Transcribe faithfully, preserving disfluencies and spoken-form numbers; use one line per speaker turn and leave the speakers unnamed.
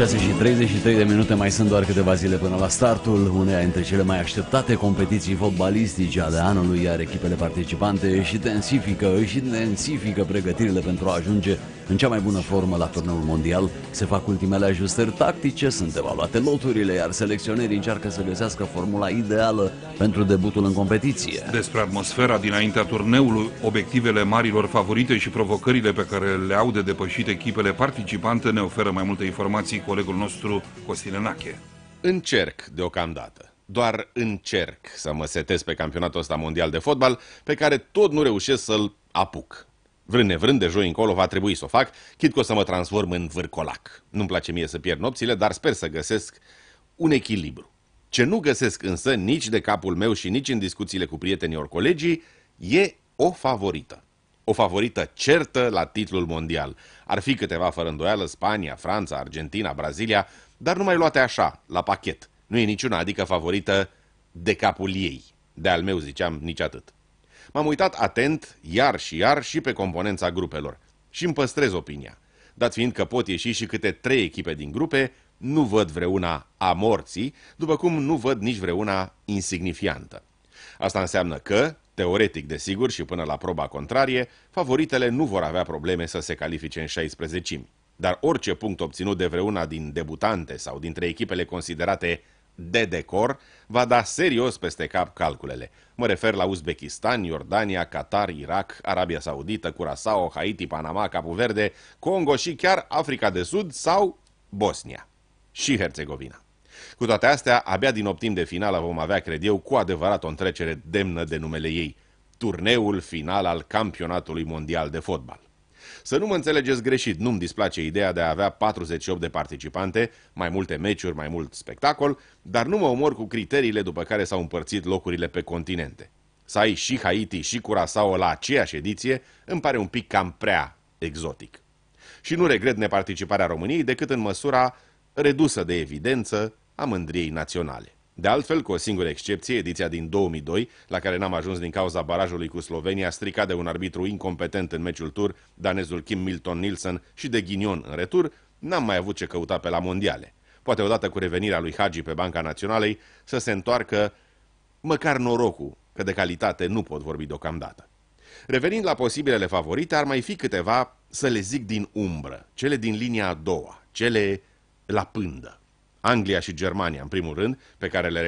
șase și treizeci și trei de minute, mai sunt doar câteva zile până la startul uneia dintre cele mai așteptate competiții fotbalistice ale anului, iar echipele participante își intensifică, își intensifică pregătirile pentru a ajunge în cea mai bună formă la turneul mondial. Se fac ultimele ajustări tactice, sunt evaluate loturile, iar selecționerii încearcă să găsească formula ideală pentru debutul în competiție.
Despre atmosfera dinaintea turneului, obiectivele marilor favorite și provocările pe care le au de depășit echipele participante ne oferă mai multe informații colegul nostru Costin Enache.
Încerc deocamdată, doar încerc să mă setez pe campionatul ăsta mondial de fotbal, pe care tot nu reușesc să-l apuc. Vrând nevrând, de joi încolo va trebui să o fac, chit că o să mă transform în vârcolac. Nu-mi place mie să pierd nopțile, dar sper să găsesc un echilibru. Ce nu găsesc însă nici de capul meu și nici în discuțiile cu prietenii ori colegii, e o favorită. O favorită certă la titlul mondial. Ar fi câteva fără îndoială, Spania, Franța, Argentina, Brazilia, dar numai luate așa, la pachet. Nu e niciuna, adică favorită de capul ei. De al meu ziceam, nici atât. M-am uitat atent, iar și iar, și pe componența grupelor. Și îmi păstrez opinia. Dat fiind că pot ieși și câte trei echipe din grupe, nu văd vreuna a morții, după cum nu văd nici vreuna insignifiantă. Asta înseamnă că, teoretic desigur și până la proba contrarie, favoritele nu vor avea probleme să se califice în șaisprezecimi. Dar orice punct obținut de vreuna din debutante sau dintre echipele considerate de decor va da serios peste cap calculele. Mă refer la Uzbekistan, Iordania, Qatar, Irak, Arabia Saudită, Curaçao, Haiti, Panama, Capu Verde, Congo și chiar Africa de Sud sau Bosnia și Herțegovina. Cu toate astea, abia din optim de finală vom avea, cred eu, cu adevărat o întrecere demnă de numele ei. Turneul final al campionatului mondial de fotbal. Să nu mă înțelegeți greșit, nu-mi displace ideea de a avea patruzeci și opt de participante, mai multe meciuri, mai mult spectacol, dar nu mă omor cu criteriile după care s-au împărțit locurile pe continente. Să ai și Haiti și Curaçao la aceeași ediție îmi pare un pic cam prea exotic. Și nu regret neparticiparea României decât în măsura redusă de evidență a mândriei naționale. De altfel, cu o singură excepție, ediția din două mii doi, la care n-am ajuns din cauza barajului cu Slovenia, stricat de un arbitru incompetent în meciul tur, danezul Kim Milton Nielsen, și de ghinion în retur, n-am mai avut ce căuta pe la mondiale. Poate odată cu revenirea lui Hagi pe banca naționalei să se întoarcă măcar norocul, că de calitate nu pot vorbi deocamdată. Revenind la posibilele favorite, ar mai fi câteva, să le zic din umbră, cele din linia a doua, cele la pândă. Anglia și Germania, în primul rând, pe care le